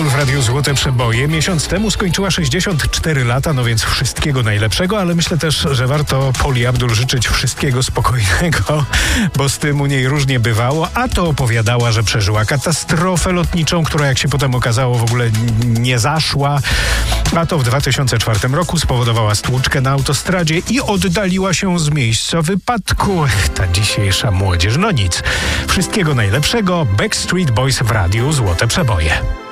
Abdul w Radiu Złote Przeboje. Miesiąc temu skończyła 64 lata, no więc wszystkiego najlepszego, ale myślę też, że warto Pauli Abdul życzyć wszystkiego spokojnego, bo z tym u niej różnie bywało, a to opowiadała, że przeżyła katastrofę lotniczą, która jak się potem okazało w ogóle nie zaszła, a to w 2004 roku spowodowała stłuczkę na autostradzie i oddaliła się z miejsca wypadku. Ta dzisiejsza młodzież, no nic. Wszystkiego najlepszego. Backstreet Boys w Radiu Złote Przeboje.